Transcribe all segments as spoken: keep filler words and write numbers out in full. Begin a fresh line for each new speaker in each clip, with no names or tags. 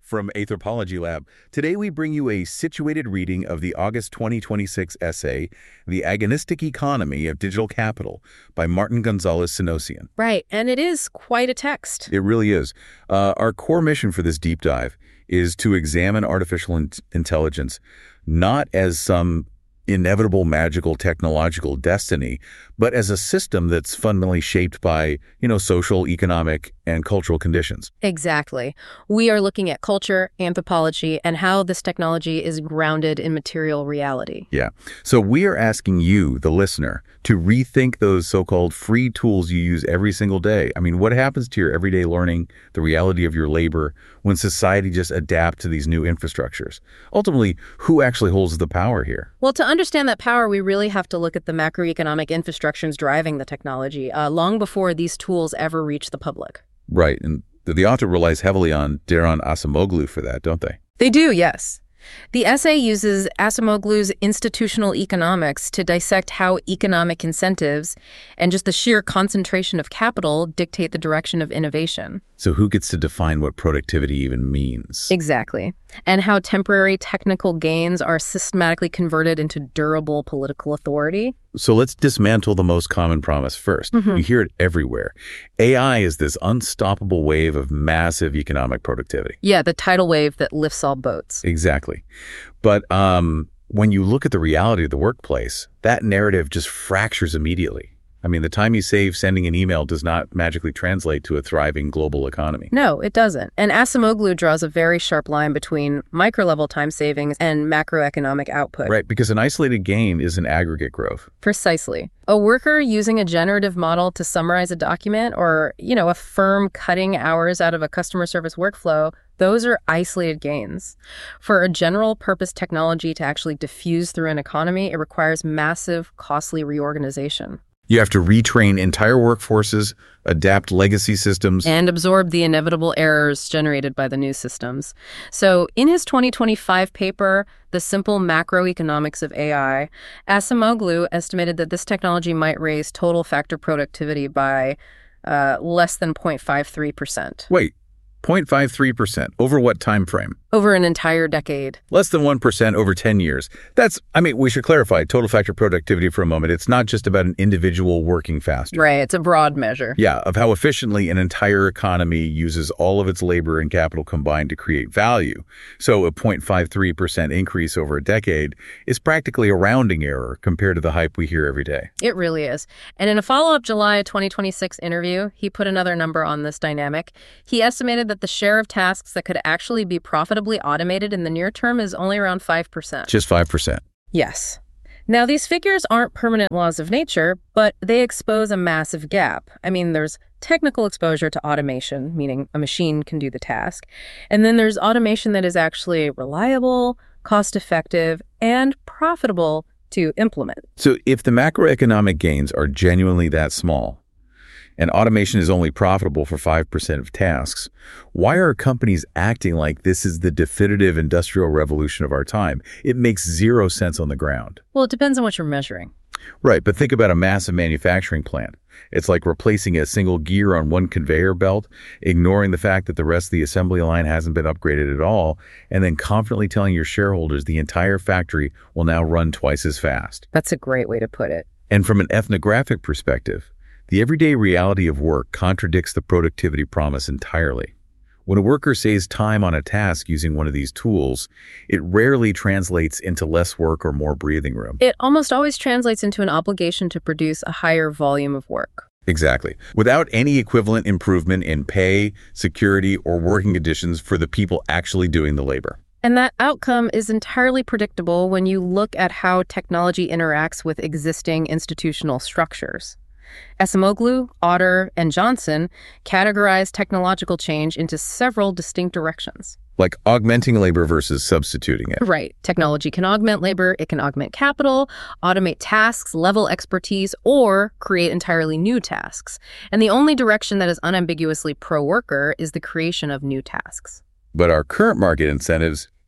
from Anthropology Lab. Today we bring you a situated reading of the August twenty twenty-six essay, The Agonistic Economy of Digital Capital by Martin Gonzalez-Synossian.
Right, and it is quite a text.
It really is. Uh, our core mission for this deep dive is to examine artificial in- intelligence not as some inevitable magical technological destiny, but as a system that's fundamentally shaped by, you know, social, economic, and cultural conditions.
Exactly. We are looking at culture, anthropology, and how this technology is grounded in material reality.
Yeah. So we are asking you, the listener, to rethink those so-called free tools you use every single day. I mean, what happens to your everyday learning, the reality of your labor, when society just adapts to these new infrastructures? Ultimately, who actually holds the power here?
Well, to understand that power, we really have to look at the macroeconomic infrastructures driving the technology, uh, long before these tools ever reach the public.
Right. And the, the author relies heavily on Daron Acemoglu for that, don't they?
They do, yes. The essay uses Acemoglu's institutional economics to dissect how economic incentives and just the sheer concentration of capital dictate the direction of innovation.
So who gets to define what productivity even means?
Exactly. And how temporary technical gains are systematically converted into durable political authority.
So let's dismantle the most common promise first. Mm-hmm. You hear it everywhere. A I is this unstoppable wave of massive economic productivity.
Yeah, the tidal wave that lifts all boats.
Exactly. But um, when you look at the reality of the workplace, that narrative just fractures immediately. I mean, the time you save sending an email does not magically translate to a thriving global economy.
No, it doesn't. And Acemoglu draws a very sharp line between micro-level time savings and macroeconomic output.
Right, because an isolated gain is an aggregate growth.
Precisely. A worker using a generative model to summarize a document, or, you know, a firm cutting hours out of a customer service workflow, those are isolated gains. For a general purpose technology to actually diffuse through an economy, it requires massive, costly reorganization.
You have to retrain entire workforces, adapt legacy systems,
and absorb the inevitable errors generated by the new systems. So in his twenty twenty-five paper, The Simple Macroeconomics of A I, Acemoglu estimated that this technology might raise total factor productivity by uh, less than zero point five three percent.
Wait, zero point five three percent. Over what time frame?
Over an entire decade.
Less than one percent over ten years. That's, I mean, we should clarify total factor productivity for a moment. It's not just about an individual working faster.
Right, it's a broad measure.
Yeah, of how efficiently an entire economy uses all of its labor and capital combined to create value. So a zero point five three percent increase over a decade is practically a rounding error compared to the hype we hear every day.
It really is. And in a follow-up July twenty twenty-six interview, he put another number on this dynamic. He estimated that the share of tasks that could actually be profitably automated in the near term is only around five percent.
Just five percent.
Yes. Now, these figures aren't permanent laws of nature, but they expose a massive gap. I mean, there's technical exposure to automation, meaning a machine can do the task. And then there's automation that is actually reliable, cost-effective, and profitable to implement.
So if the macroeconomic gains are genuinely that small, and automation is only profitable for five percent of tasks, why are companies acting like this is the definitive industrial revolution of our time? It makes zero sense on the ground.
Well, it depends on what you're measuring.
Right, but think about a massive manufacturing plant. It's like replacing a single gear on one conveyor belt, ignoring the fact that the rest of the assembly line hasn't been upgraded at all, and then confidently telling your shareholders the entire factory will now run twice as fast.
That's a great way to put it.
And from an ethnographic perspective, the everyday reality of work contradicts the productivity promise entirely. When a worker saves time on a task using one of these tools, it rarely translates into less work or more breathing room.
It almost always translates into an obligation to produce a higher volume of work.
Exactly. Without any equivalent improvement in pay, security, or working conditions for the people actually doing the labor.
And that outcome is entirely predictable when you look at how technology interacts with existing institutional structures. Acemoglu, Otter, and Johnson categorize technological change into several distinct directions.
Like augmenting labor versus substituting it.
Right. Technology can augment labor, it can augment capital, automate tasks, level expertise, or create entirely new tasks. And the only direction that is unambiguously pro-worker is the creation of new tasks.
But our current market incentives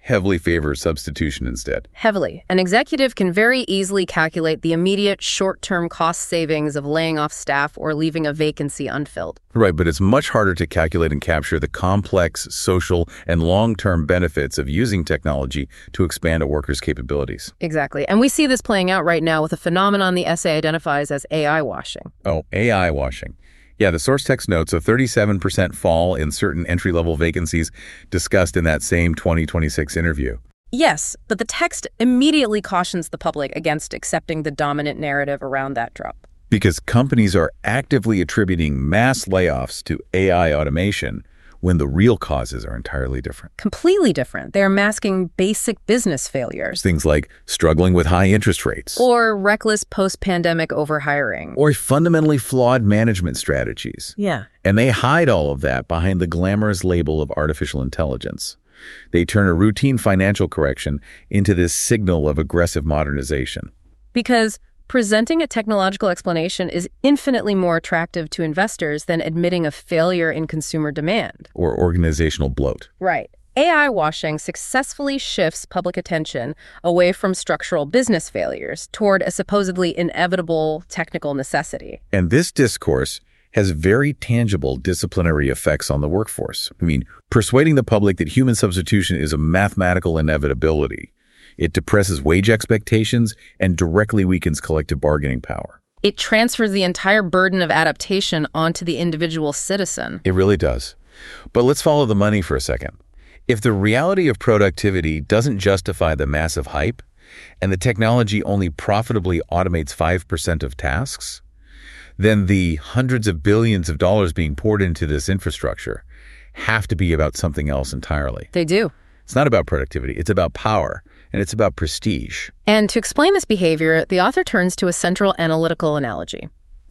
heavily favors substitution instead.
Heavily. An executive can very easily calculate the immediate short-term cost savings of laying off staff or leaving a vacancy unfilled.
Right, but it's much harder to calculate and capture the complex social and long-term benefits of using technology to expand a worker's capabilities.
Exactly. And we see this playing out right now with a phenomenon the essay identifies as A I washing.
Oh, A I washing. Yeah, the source text notes a thirty-seven percent fall in certain entry-level vacancies discussed in that same twenty twenty-six interview.
Yes, but the text immediately cautions the public against accepting the dominant narrative around that drop.
Because companies are actively attributing mass layoffs to A I automation when the real causes are entirely different.
Completely different. They're masking basic business failures.
Things like struggling with high interest rates.
Or reckless post-pandemic overhiring.
Or fundamentally flawed management strategies.
Yeah.
And they hide all of that behind the glamorous label of artificial intelligence. They turn a routine financial correction into this signal of aggressive modernization.
Because presenting a technological explanation is infinitely more attractive to investors than admitting a failure in consumer demand.
Or organizational bloat.
Right. A I washing successfully shifts public attention away from structural business failures toward a supposedly inevitable technical necessity.
And this discourse has very tangible disciplinary effects on the workforce. I mean, persuading the public that human substitution is a mathematical inevitability. It depresses wage expectations and directly weakens collective bargaining power.
It transfers the entire burden of adaptation onto the individual citizen.
It really does. But let's follow the money for a second. If the reality of productivity doesn't justify the massive hype, and the technology only profitably automates five percent of tasks, then the hundreds of billions of dollars being poured into this infrastructure have to be about something else entirely.
They do.
It's not about productivity. It's about power. And it's about prestige.
And to explain this behavior, the author turns to a central analytical analogy.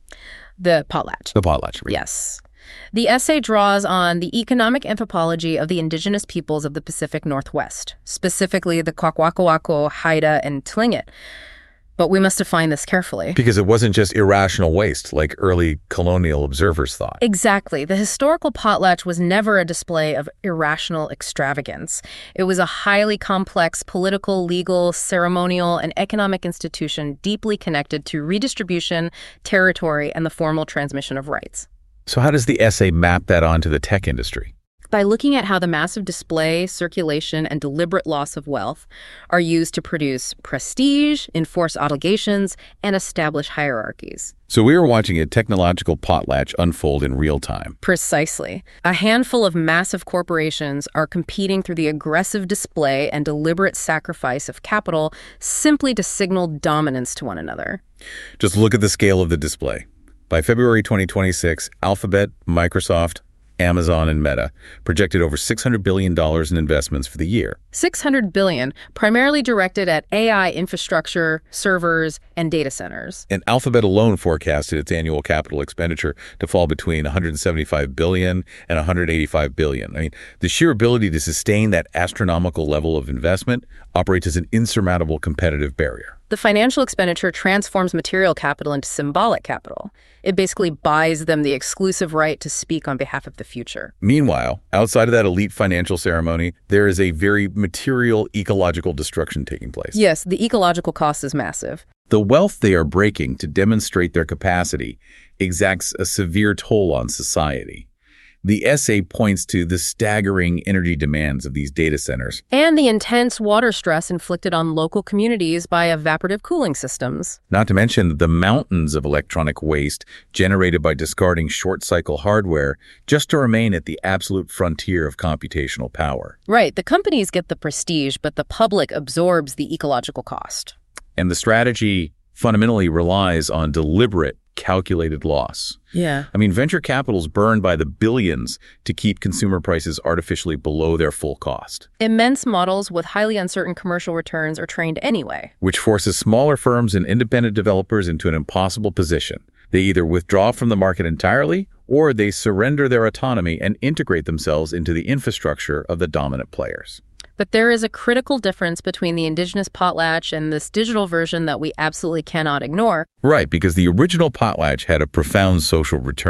The potlatch.
The potlatch. Right.
Yes. The essay draws on the economic anthropology of the indigenous peoples of the Pacific Northwest, specifically the Kwakwaka'wakw, Haida, and Tlingit. But we must define this carefully.
Because it wasn't just irrational waste like early colonial observers thought.
Exactly. The historical potlatch was never a display of irrational extravagance. It was a highly complex political, legal, ceremonial, and economic institution deeply connected to redistribution, territory, and the formal transmission of rights.
So how does the essay map that onto the tech industry?
By looking at how the massive display, circulation, and deliberate loss of wealth are used to produce prestige, enforce obligations, and establish hierarchies.
So we are watching a technological potlatch unfold in real time.
Precisely. A handful of massive corporations are competing through the aggressive display and deliberate sacrifice of capital simply to signal dominance to one another.
Just look at the scale of the display. By February twenty twenty-six, Alphabet, Microsoft, Amazon, and Meta projected over six hundred billion dollars in investments for the year.
six hundred billion dollars, primarily directed at A I infrastructure, servers, and data centers.
And Alphabet alone forecasted its annual capital expenditure to fall between one hundred seventy-five billion dollars and one hundred eighty-five billion dollars. I mean, the sheer ability to sustain that astronomical level of investment operates as an insurmountable competitive barrier.
The financial expenditure transforms material capital into symbolic capital. It basically buys them the exclusive right to speak on behalf of the future.
Meanwhile, outside of that elite financial ceremony, there is a very material ecological destruction taking place.
Yes, the ecological cost is massive.
The wealth they are breaking to demonstrate their capacity exacts a severe toll on society. The essay points to the staggering energy demands of these data centers.
And the intense water stress inflicted on local communities by evaporative cooling systems.
Not to mention the mountains of electronic waste generated by discarding short-cycle hardware just to remain at the absolute frontier of computational power.
Right. The companies get the prestige, but the public absorbs the ecological cost.
And the strategy fundamentally relies on deliberate, calculated loss.
Yeah.
I mean, venture capital's burned by the billions to keep consumer prices artificially below their full cost.
Immense models with highly uncertain commercial returns are trained anyway.
Which forces smaller firms and independent developers into an impossible position. They either withdraw from the market entirely, or they surrender their autonomy and integrate themselves into the infrastructure of the dominant players.
But there is a critical difference between the indigenous potlatch and this digital version that we absolutely cannot ignore.
Right, because the original potlatch had a profound social return.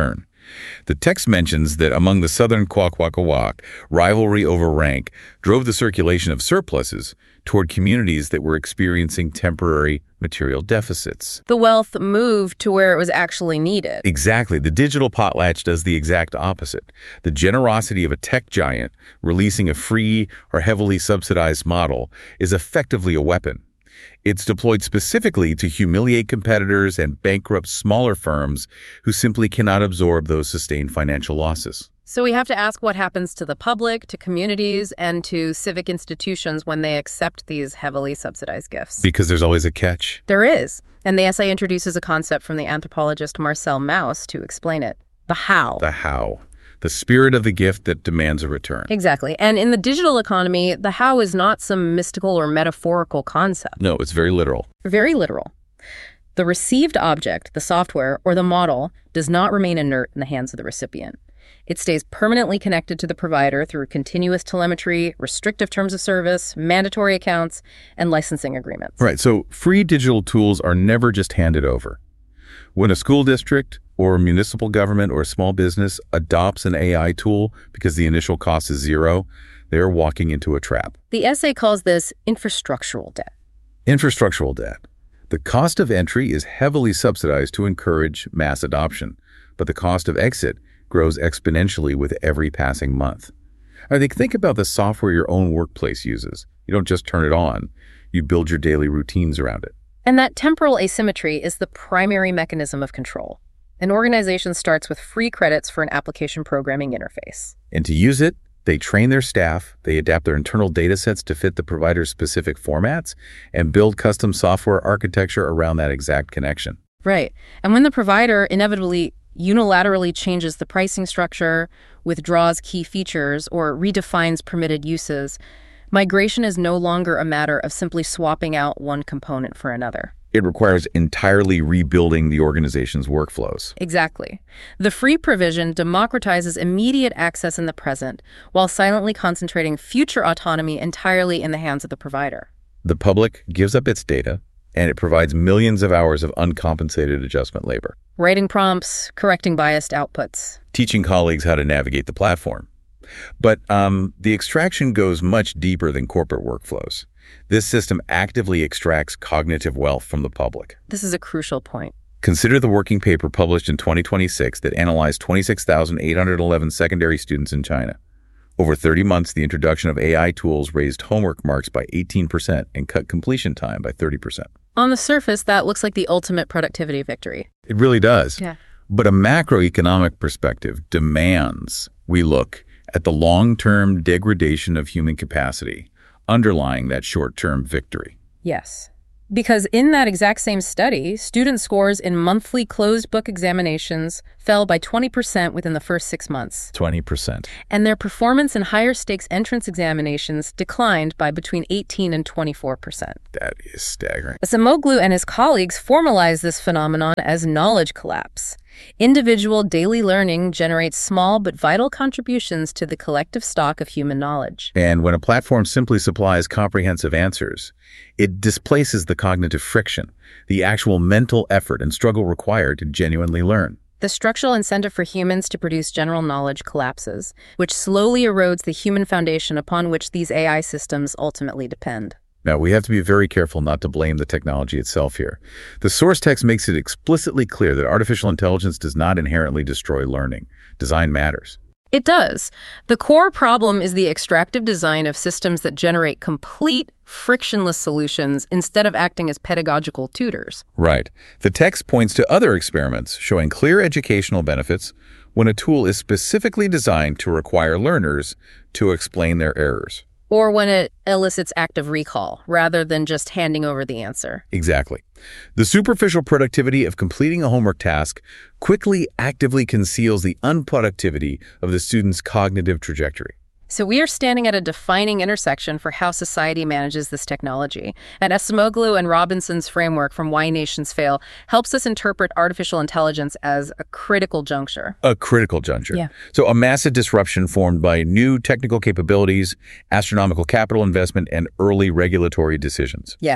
The text mentions that among the southern Kwakwaka'wakw, rivalry over rank drove the circulation of surpluses toward communities that were experiencing temporary material deficits.
The wealth moved to where it was actually needed.
Exactly. The digital potlatch does the exact opposite. The generosity of a tech giant releasing a free or heavily subsidized model is effectively a weapon. It's deployed specifically to humiliate competitors and bankrupt smaller firms who simply cannot absorb those sustained financial losses.
So we have to ask what happens to the public, to communities, and to civic institutions when they accept these heavily subsidized gifts.
Because there's always a catch.
There is. And the essay introduces a concept from the anthropologist Marcel Mauss to explain it. The how.
The how. The spirit of the gift that demands a return.
Exactly. And in the digital economy, the how is not some mystical or metaphorical concept.
No, it's very literal.
Very literal. The received object, the software, or the model, does not remain inert in the hands of the recipient. It stays permanently connected to the provider through continuous telemetry, restrictive terms of service, mandatory accounts, and licensing agreements.
Right. So free digital tools are never just handed over. When a school district or a municipal government or a small business adopts an A I tool because the initial cost is zero, they're walking into a trap.
The essay calls this infrastructural debt.
Infrastructural debt. The cost of entry is heavily subsidized to encourage mass adoption, but the cost of exit grows exponentially with every passing month. I think, think about the software your own workplace uses. You don't just turn it on, you build your daily routines around it.
And that temporal asymmetry is the primary mechanism of control. An organization starts with free credits for an application programming interface.
And to use it, they train their staff, they adapt their internal data sets to fit the provider's specific formats, and build custom software architecture around that exact connection.
Right. And when the provider inevitably unilaterally changes the pricing structure, withdraws key features, or redefines permitted uses, migration is no longer a matter of simply swapping out one component for another.
It requires entirely rebuilding the organization's workflows.
Exactly. The free provision democratizes immediate access in the present while silently concentrating future autonomy entirely in the hands of the provider.
The public gives up its data, and it provides millions of hours of uncompensated adjustment labor.
Writing prompts, correcting biased outputs.
Teaching colleagues how to navigate the platform. But um, the extraction goes much deeper than corporate workflows. This system actively extracts cognitive wealth from the public.
This is a crucial point.
Consider the working paper published in twenty twenty-six that analyzed twenty-six thousand eight hundred eleven secondary students in China. Over thirty months, the introduction of A I tools raised homework marks by eighteen percent and cut completion time by thirty percent.
On the surface, that looks like the ultimate productivity victory.
It really does.
Yeah.
But a macroeconomic perspective demands we look at the long-term degradation of human capacity underlying that short-term victory.
Yes. Because in that exact same study, student scores in monthly closed book examinations fell by twenty percent within the first six months.
twenty percent.
And their performance in higher stakes entrance examinations declined by between eighteen and twenty-four percent.
That is staggering.
Acemoglu and his colleagues formalized this phenomenon as knowledge collapse. Individual daily learning generates small but vital contributions to the collective stock of human knowledge.
And when a platform simply supplies comprehensive answers, it displaces the cognitive friction, the actual mental effort and struggle required to genuinely learn.
The structural incentive for humans to produce general knowledge collapses, which slowly erodes the human foundation upon which these A I systems ultimately depend.
Now, we have to be very careful not to blame the technology itself here. The source text makes it explicitly clear that artificial intelligence does not inherently destroy learning. Design matters.
It does. The core problem is the extractive design of systems that generate complete, frictionless solutions instead of acting as pedagogical tutors.
Right. The text points to other experiments showing clear educational benefits when a tool is specifically designed to require learners to explain their errors.
Or when it elicits active recall, rather than just handing over the answer.
Exactly. The superficial productivity of completing a homework task quickly actively conceals the unproductivity of the student's cognitive trajectory.
So we are standing at a defining intersection for how society manages this technology. And Acemoglu and Robinson's framework from Why Nations Fail helps us interpret artificial intelligence as a critical juncture.
A critical juncture.
Yeah.
So a massive disruption formed by new technical capabilities, astronomical capital investment, and early regulatory decisions.
Yes.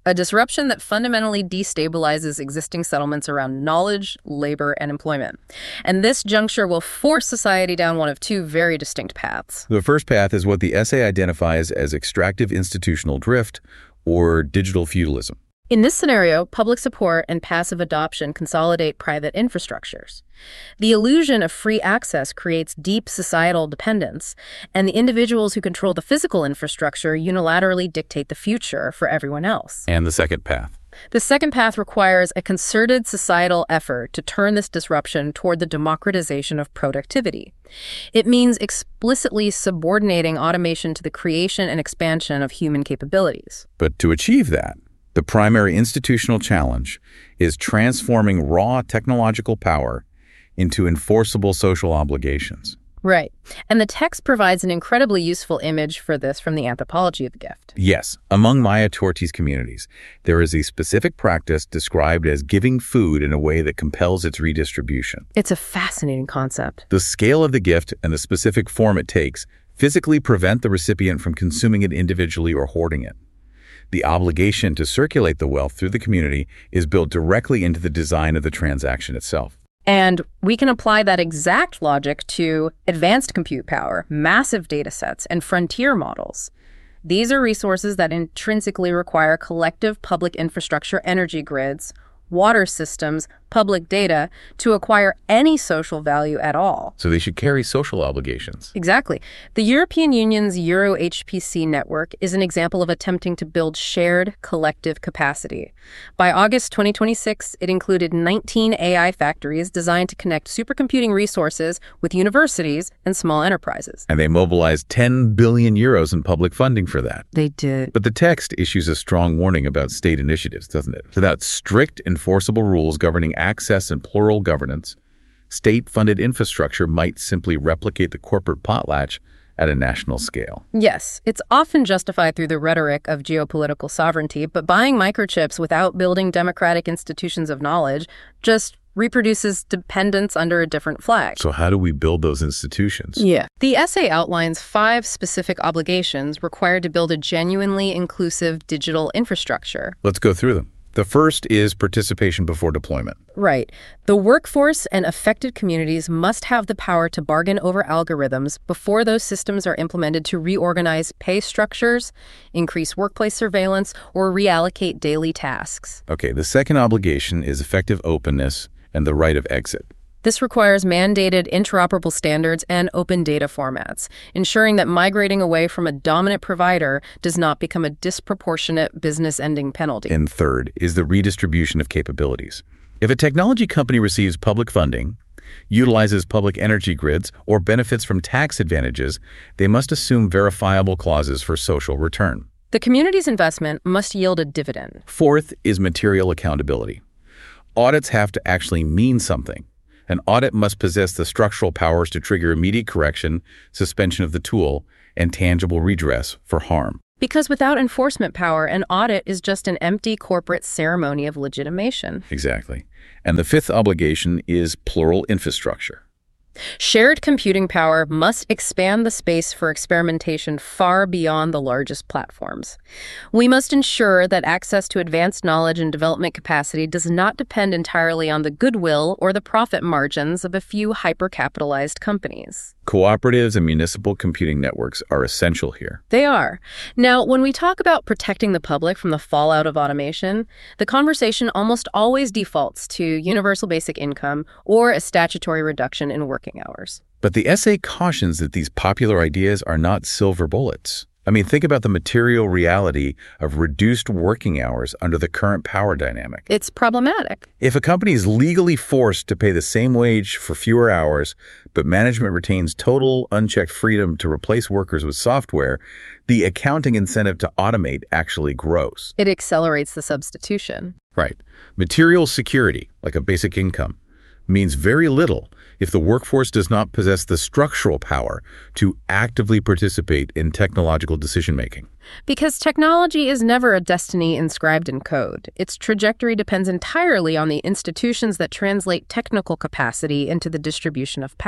a disruption that fundamentally destabilizes existing settlements around knowledge, labor, and employment. And this juncture will force society down one of two very distinct paths.
The first path is what the essay identifies as extractive institutional drift, or digital feudalism.
In this scenario, public support and passive adoption consolidate private infrastructures. The illusion of free access creates deep societal dependence, and the individuals who control the physical infrastructure unilaterally dictate the future for everyone else.
And the second path.
The second path requires a concerted societal effort to turn this disruption toward the democratization of productivity. It means explicitly subordinating automation to the creation and expansion of human capabilities.
But to achieve that, the primary institutional challenge is transforming raw technological power into enforceable social obligations.
Right. And the text provides an incredibly useful image for this from the anthropology of the gift.
Yes, among Maya Tortes communities, there is a specific practice described as giving food in a way that compels its redistribution.
It's a fascinating concept.
The scale of the gift and the specific form it takes physically prevent the recipient from consuming it individually or hoarding it. The obligation to circulate the wealth through the community is built directly into the design of the transaction itself.
And we can apply that exact logic to advanced compute power, massive data sets, and frontier models. These are resources that intrinsically require collective public infrastructure, energy grids, water systems, public data to acquire any social value at all.
So they should carry social obligations.
Exactly. The European Union's Euro H P C network is an example of attempting to build shared collective capacity. By August twenty twenty-six, it included nineteen A I factories designed to connect supercomputing resources with universities and small enterprises.
And they mobilized ten billion euros in public funding for that.
They did.
But the text issues a strong warning about state initiatives, doesn't it? Without strict enforceable rules governing access and plural governance, state-funded infrastructure might simply replicate the corporate potlatch at a national scale.
Yes, it's often justified through the rhetoric of geopolitical sovereignty, but buying microchips without building democratic institutions of knowledge just reproduces dependence under a different flag.
So how do we build those institutions?
Yeah. The essay outlines five specific obligations required to build a genuinely inclusive digital infrastructure.
Let's go through them. The first is participation before deployment.
Right. The workforce and affected communities must have the power to bargain over algorithms before those systems are implemented to reorganize pay structures, increase workplace surveillance, or reallocate daily tasks.
Okay, the second obligation is effective openness and the right of exit.
This requires mandated interoperable standards and open data formats, ensuring that migrating away from a dominant provider does not become a disproportionate business-ending penalty.
And third is the redistribution of capabilities. If a technology company receives public funding, utilizes public energy grids, or benefits from tax advantages, they must assume verifiable clauses for social return.
The community's investment must yield a dividend.
Fourth is material accountability. Audits have to actually mean something. An audit must possess the structural powers to trigger immediate correction, suspension of the tool, and tangible redress for harm.
Because without enforcement power, an audit is just an empty corporate ceremony of legitimation.
Exactly. And the fifth obligation is plural infrastructure.
Shared computing power must expand the space for experimentation far beyond the largest platforms. We must ensure that access to advanced knowledge and development capacity does not depend entirely on the goodwill or the profit margins of a few hyper-capitalized companies.
Cooperatives and municipal computing networks are essential here.
They are. Now, when we talk about protecting the public from the fallout of automation, the conversation almost always defaults to universal basic income or a statutory reduction in working hours.
But the essay cautions that these popular ideas are not silver bullets. I mean, think about the material reality of reduced working hours under the current power dynamic.
It's problematic.
If a company is legally forced to pay the same wage for fewer hours, but management retains total unchecked freedom to replace workers with software, the accounting incentive to automate actually grows.
It accelerates the substitution.
Right. Material security, like a basic income, means very little if the workforce does not possess the structural power to actively participate in technological decision-making.
Because technology is never a destiny inscribed in code. Its trajectory depends entirely on the institutions that translate technical capacity into the distribution of power.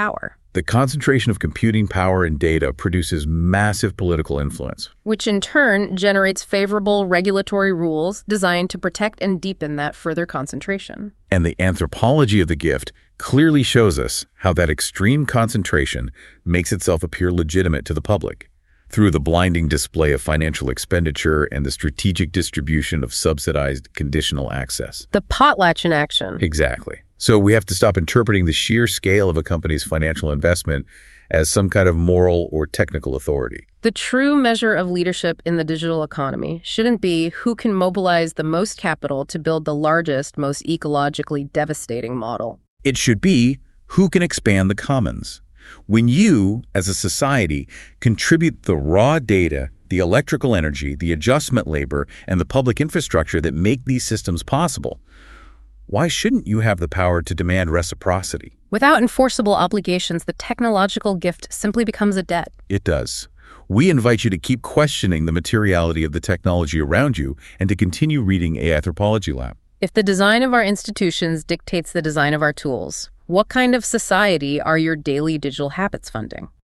The concentration of computing power and data produces massive political influence.
Which in turn generates favorable regulatory rules designed to protect and deepen that further concentration.
And the anthropology of the gift clearly shows us how that extreme concentration makes itself appear legitimate to the public through the blinding display of financial expenditure and the strategic distribution of subsidized conditional access.
The potlatch in action.
Exactly. So we have to stop interpreting the sheer scale of a company's financial investment as some kind of moral or technical authority.
The true measure of leadership in the digital economy shouldn't be who can mobilize the most capital to build the largest, most ecologically devastating model.
It should be who can expand the commons. When you, as a society, contribute the raw data, the electrical energy, the adjustment labor, and the public infrastructure that make these systems possible, why shouldn't you have the power to demand reciprocity?
Without enforceable obligations, the technological gift simply becomes a debt.
It does. We invite you to keep questioning the materiality of the technology around you and to continue reading A I Anthropology Lab.
If the design of our institutions dictates the design of our tools, what kind of society are your daily digital habits funding?